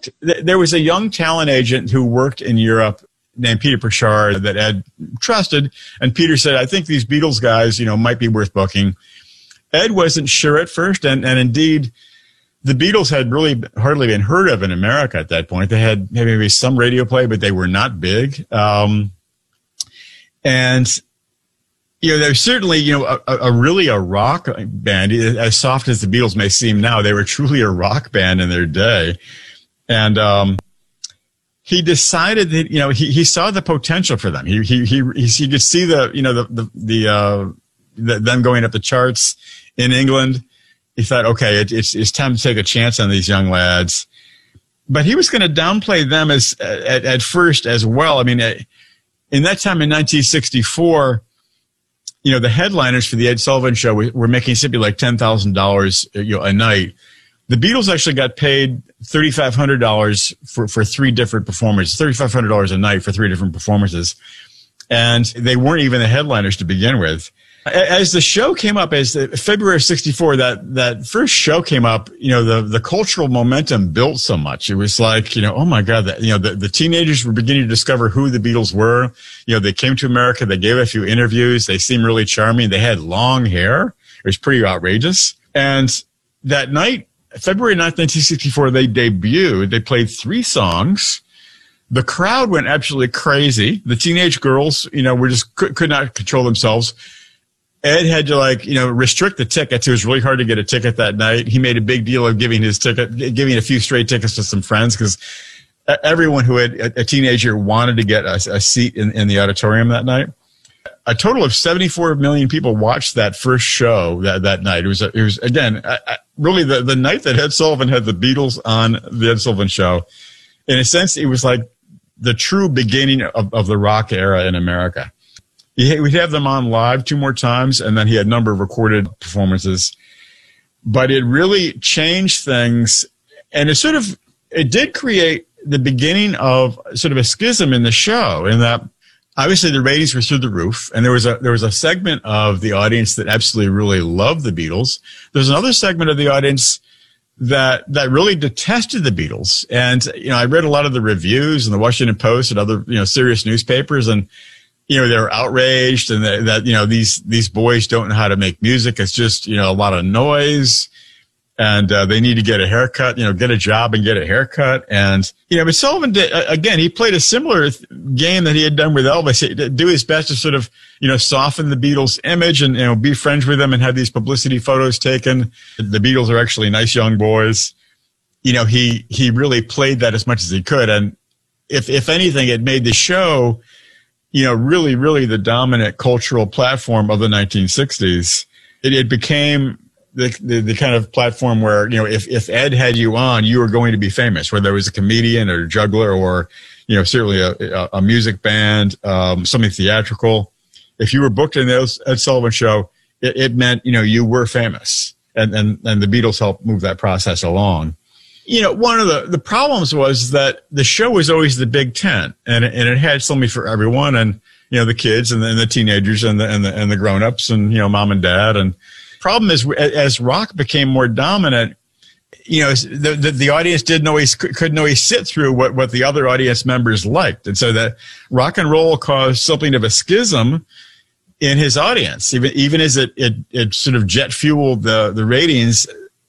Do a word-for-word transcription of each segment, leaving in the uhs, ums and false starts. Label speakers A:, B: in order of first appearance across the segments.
A: fact, th- there was a young talent agent who worked in Europe named Peter Pritchard that Ed trusted. And Peter said, I think these Beatles guys, you know, might be worth booking. Ed wasn't sure at first. And, and indeed, the Beatles had really hardly been heard of in America at that point. They had maybe some radio play, but they were not big. Um, and, you know, they're certainly, you know, a, a really a rock band. As soft as the Beatles may seem now, they were truly a rock band in their day. And um, he decided that, you know, he, he saw the potential for them. He he he he could see the, you know, the the, the uh, the, them going up the charts in England. He thought, okay, it, it's it's time to take a chance on these young lads. But he was going to downplay them as at, at first as well. I mean, in that time in nineteen sixty-four. You know, the headliners for the Ed Sullivan Show were making simply like ten thousand dollars you know, a night. The Beatles actually got paid three thousand five hundred dollars for, for three different performances, three thousand five hundred dollars a night for three different performances. And they weren't even the headliners to begin with. As the show came up, as the, February of sixty-four, that, that first show came up, you know, the, the cultural momentum built so much. It was like, you know, oh my God, that, you know, the, the teenagers were beginning to discover who the Beatles were. You know, they came to America, they gave a few interviews, they seemed really charming. They had long hair. It was pretty outrageous. And that night, February ninth, nineteen sixty-four, they debuted. They played three songs. The crowd went absolutely crazy. The teenage girls, you know, were just could, could not control themselves. Ed had to, like, you know, restrict the tickets. It was really hard to get a ticket that night. He made a big deal of giving his ticket, giving a few straight tickets to some friends because everyone who had a teenager wanted to get a, a seat in, in the auditorium that night. A total of seventy-four million people watched that first show that, that night. It was, it was again, I, I, really the, the night that Ed Sullivan had the Beatles on the Ed Sullivan Show. In a sense, it was like the true beginning of, of the rock era in America. We'd have them on live two more times, and then he had a number of recorded performances. But it really changed things, and it sort of, it did create the beginning of sort of a schism in the show, in that obviously the ratings were through the roof, and there was a there was a segment of the audience that absolutely really loved the Beatles. There's another segment of the audience that that really detested the Beatles. And, you know, I read a lot of the reviews in the Washington Post and other, you know, serious newspapers, and you know, they're outraged and that, that, you know, these, these boys don't know how to make music. It's just, you know, a lot of noise, and, uh, they need to get a haircut, you know, get a job and get a haircut. And, you know, but Sullivan did, again, he played a similar game that he had done with Elvis. He did do his best to sort of, you know, soften the Beatles image and, you know, be friends with them and have these publicity photos taken. The Beatles are actually nice young boys. You know, he, he really played that as much as he could. And if, if anything, it made the show, you know, really, really the dominant cultural platform of the nineteen sixties. It, it became the, the the kind of platform where, you know, if, if Ed had you on, you were going to be famous, whether it was a comedian or a juggler or, you know, certainly a, a music band, um, something theatrical. If you were booked in the Ed Sullivan Show, it, it meant, you know, you were famous. And, and, and the Beatles helped move that process along. You know, one of the, the problems was that the show was always the big tent, and it, and it had something for everyone, and, you know, the kids and the, and the teenagers and the, and the, and the grown-ups and, you know, mom and dad. And problem is, as rock became more dominant, you know, the, the, the audience didn't always, couldn't always sit through what, what the other audience members liked. And so that rock and roll caused something of a schism in his audience, even, even as it, it, it sort of jet fueled the, the ratings.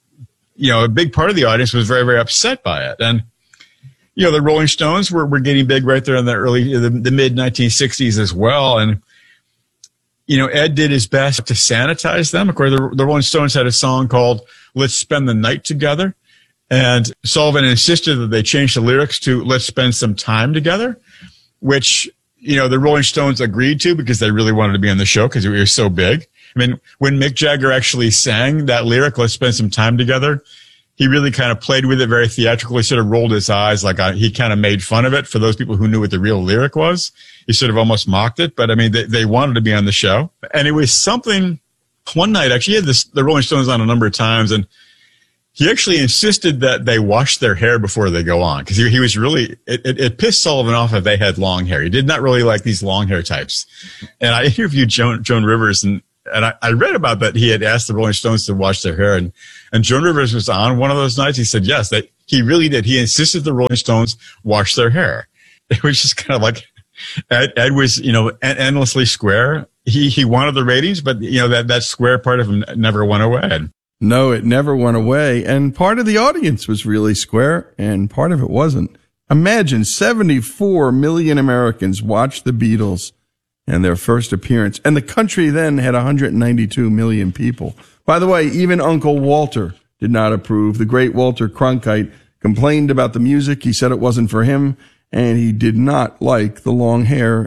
A: You know, a big part of the audience was very, very upset by it. And, you know, the Rolling Stones were, were getting big right there in the early, the, the mid nineteen sixties as well. And, you know, Ed did his best to sanitize them. Of course, the, the Rolling Stones had a song called Let's Spend the Night Together. And Sullivan insisted that they change the lyrics to Let's Spend Some Time Together, which, you know, the Rolling Stones agreed to because they really wanted to be on the show because it was so big. I mean, when Mick Jagger actually sang that lyric, Let's Spend Some Time Together, he really kind of played with it very theatrically, sort of rolled his eyes like I, he kind of made fun of it for those people who knew what the real lyric was. He sort of almost mocked it. But, I mean, they, they wanted to be on the show. And it was something, one night, actually, he had this, the Rolling Stones on a number of times, and he actually insisted that they wash their hair before they go on, because he, he was really, it, it, it pissed Sullivan off if they had long hair. He did not really like these long hair types. And I interviewed Joan, Joan Rivers, and And I, I read about that. He had asked the Rolling Stones to wash their hair, and, and Joan Rivers was on one of those nights. He said, yes, they, He really did. He insisted the Rolling Stones wash their hair. It was just kind of like Ed, Ed was, you know, endlessly square. He he wanted the ratings, but, you know, that, that square part of him never went away.
B: No, it never went away. And part of the audience was really square, and part of it wasn't. Imagine seventy-four million Americans watched the Beatles and their first appearance. And the country then had one hundred ninety-two million people. By the way, even Uncle Walter did not approve. The great Walter Cronkite complained about the music. He said it wasn't for him, and he did not like the long hair